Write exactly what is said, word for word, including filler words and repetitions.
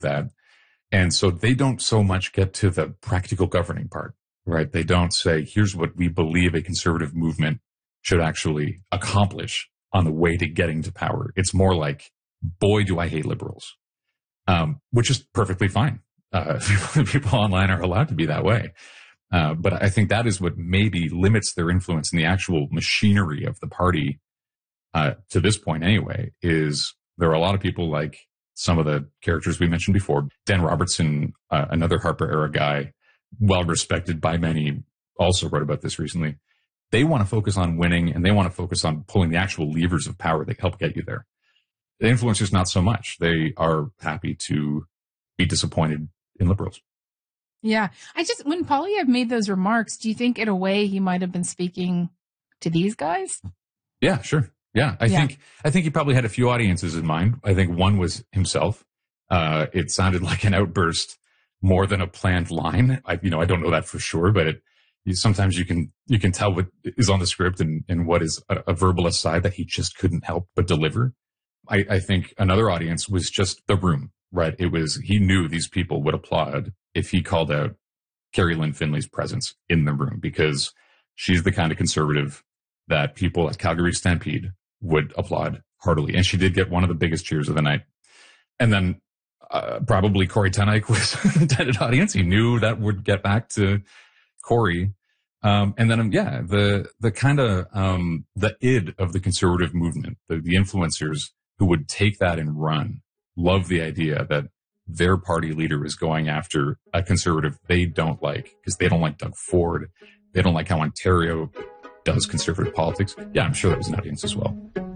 that. And so they don't so much get to the practical governing part, right? They don't say, here's what we believe a conservative movement should actually accomplish on the way to getting to power. It's more like, boy, do I hate liberals, um, which is perfectly fine. Uh, people online are allowed to be that way. Uh, but I think that is what maybe limits their influence in the actual machinery of the party, uh, to this point anyway, is there are a lot of people like some of the characters we mentioned before. Dan Robertson, uh, another Harper era guy, well respected by many, also wrote about this recently. They want to focus on winning, and they want to focus on pulling the actual levers of power that help get you there. The influencers, not so much. They are happy to be disappointed in liberals. Yeah. I just, when Poilievre made those remarks, do you think in a way he might have been speaking to these guys? Yeah, sure. Yeah. I yeah. think, I think he probably had a few audiences in mind. I think one was himself. Uh, it sounded like an outburst more than a planned line. I, you know, I don't know that for sure, but it, you, sometimes you can, you can tell what is on the script and, and what is a, a verbal aside that he just couldn't help but deliver. I, I think another audience was just the room, right? It was, he knew these people would applaud if he called out Carrie Lynn Finley's presence in the room, because she's the kind of conservative that people at Calgary Stampede would applaud heartily. And she did get one of the biggest cheers of the night. And then uh, probably Corey Teneycke was the intended audience. He knew that would get back to Corey. Um, and then, um, yeah, the the kind of um, the id of the conservative movement, the, the influencers who would take that and run, love the idea that their party leader is going after a conservative they don't like because they don't like Doug Ford. They don't like how Ontario does conservative politics. Yeah, I'm sure that was an audience as well.